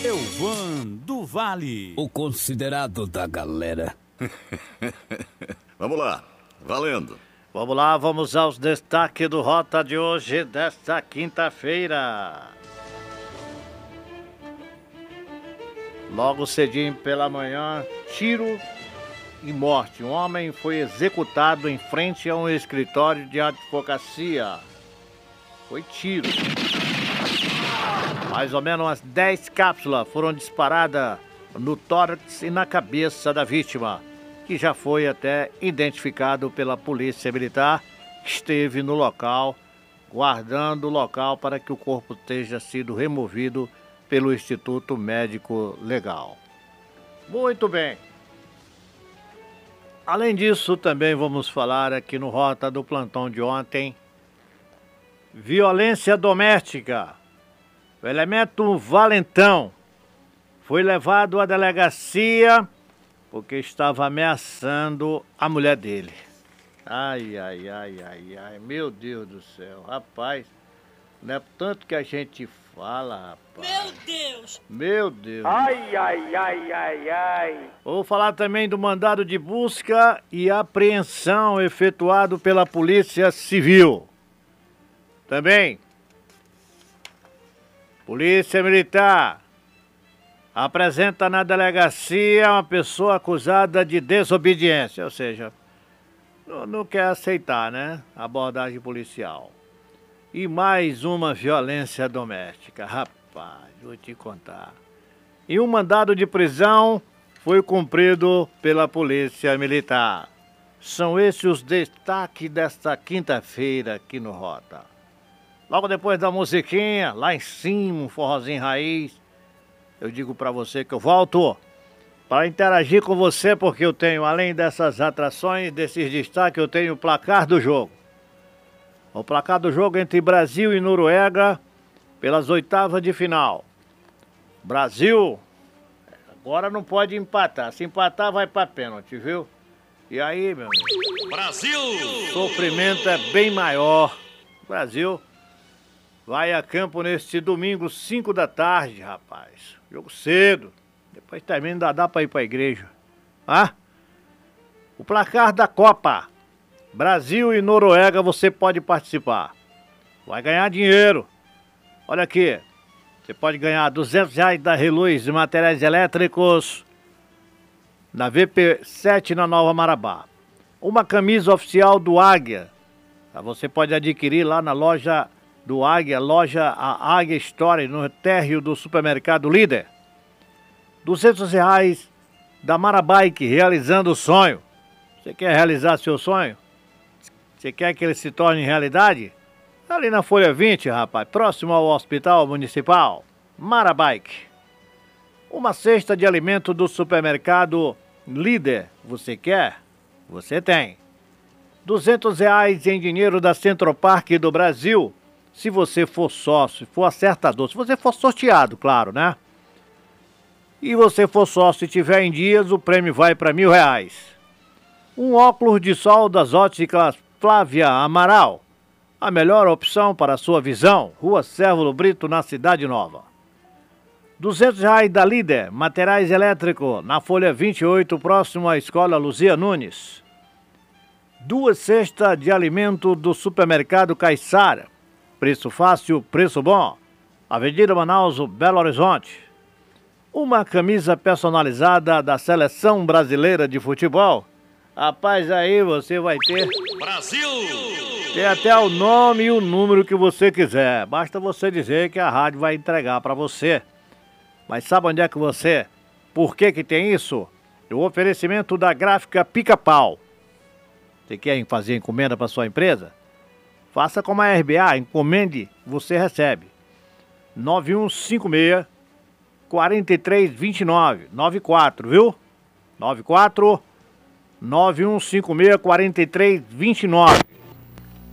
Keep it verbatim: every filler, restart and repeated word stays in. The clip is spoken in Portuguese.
Elvan do Vale, o considerado da galera. Vamos lá, valendo. Vamos lá, vamos aos destaques do Rota de hoje, desta quinta-feira. Logo cedinho pela manhã, tiro e morte. Um homem foi executado em frente a um escritório de advocacia. Foi tiro. Mais ou menos umas dez cápsulas foram disparadas no tórax e na cabeça da vítima, que já foi até identificado pela polícia militar, que esteve no local, guardando o local para que o corpo tenha sido removido pelo Instituto Médico Legal. Muito bem. Além disso, também vamos falar aqui no Rota do Plantão de ontem, violência doméstica. O elemento valentão foi levado à delegacia porque estava ameaçando a mulher dele. Ai, ai, ai, ai, ai, meu Deus do céu, rapaz, não é tanto que a gente fala, rapaz. Meu Deus! Meu Deus. Ai, ai, ai, ai, ai. Vou falar também do mandado de busca e apreensão efetuado pela Polícia Civil. Também, Polícia Militar apresenta na delegacia uma pessoa acusada de desobediência, ou seja, não, não quer aceitar, né, a abordagem policial. E mais uma violência doméstica, rapaz, vou te contar. E um mandado de prisão foi cumprido pela Polícia Militar. São esses os destaques desta quinta-feira aqui no Rota. Logo depois da musiquinha, lá em cima, um forrozinho raiz, eu digo pra você que eu volto para interagir com você, porque eu tenho, além dessas atrações, desses destaques, eu tenho o placar do jogo. O placar do jogo entre Brasil e Noruega pelas oitavas de final. Brasil, agora não pode empatar. Se empatar, vai pra pênalti, viu? E aí, meu amigo? Brasil! O sofrimento é bem maior. Brasil vai a campo neste domingo, cinco da tarde, rapaz. Jogo cedo. Depois termina, ainda dá pra ir pra igreja. Ah? O placar da Copa. Brasil e Noruega, você pode participar. Vai ganhar dinheiro. Olha aqui. Você pode ganhar duzentos reais da Reluz de materiais elétricos na V P sete na Nova Marabá. Uma camisa oficial do Águia. Você pode adquirir lá na loja do Águia, loja a Águia Store, no térreo do supermercado Líder. duzentos reais da Marabike, realizando o sonho. Você quer realizar seu sonho? Você quer que ele se torne realidade? Ali na Folha vinte, rapaz, próximo ao Hospital Municipal. Marabike. Uma cesta de alimento do supermercado Líder. Você quer? Você tem. duzentos reais em dinheiro da Centropark do Brasil. Se você for sócio, for acertador, se você for sorteado, claro, né? E você for sócio e tiver em dias, o prêmio vai para mil reais. Um óculos de sol das óticas Flávia Amaral. A melhor opção para a sua visão. Rua Cérvulo Brito, na Cidade Nova. duzentos reais da Líder, materiais elétricos, na Folha vinte e oito, próximo à Escola Luzia Nunes. Duas cestas de alimento do supermercado Caiçara. Preço fácil, preço bom. Avenida Manaus, Belo Horizonte. Uma camisa personalizada da Seleção Brasileira de Futebol. Rapaz, aí você vai ter... Brasil! Tem até o nome e o número que você quiser. Basta você dizer que a rádio vai entregar para você. Mas sabe onde é que você... Por que que tem isso? O oferecimento da gráfica Pica-Pau. Você quer fazer encomenda para sua empresa? Faça como a R B A, encomende, você recebe. nove um cinco seis, quatro três dois nove, nove quatro, viu? nove quatro, nove um cinco seis, quatro três dois nove.